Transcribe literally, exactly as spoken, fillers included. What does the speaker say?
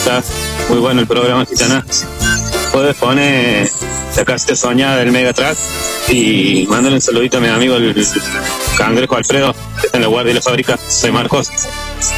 Está muy bueno el programa, Gitana. Puedes poner la casita soñada del Megatrack y mándale un saludito a mi amigo el Cangrejo Alfredo, que está en la guardia de la fábrica. Soy Marcos.